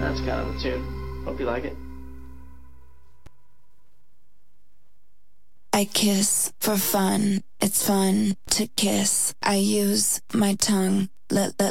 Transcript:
That's kind of the tune. Hope you like it. I kiss for fun. It's fun to kiss. I use my tongue. Let